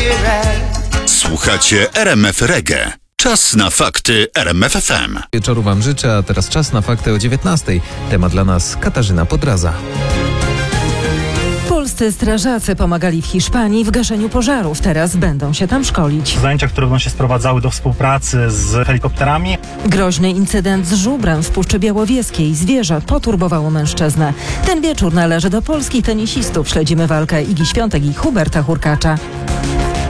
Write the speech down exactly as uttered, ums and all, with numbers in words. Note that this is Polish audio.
Słuchacie R M F Reggae. Czas na fakty R M F F M. Wieczoru wam życzę, a teraz czas na fakty o dziewiętnastej. Temat dla nas Katarzyna Podraza. Polscy strażacy pomagali w Hiszpanii w gaszeniu pożarów. Teraz będą się tam szkolić. Zajęcia, które będą się sprowadzały do współpracy z helikopterami. Groźny incydent z żubrem w Puszczy Białowieskiej. Zwierzę poturbowało mężczyznę. Ten wieczór należy do polskich tenisistów. Śledzimy walkę Igi Świątek i Huberta Hurkacza.